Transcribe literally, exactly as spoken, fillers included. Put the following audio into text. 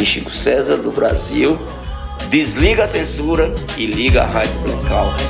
Chico César do Brasil. Desliga a censura e liga a Rádio Blackout.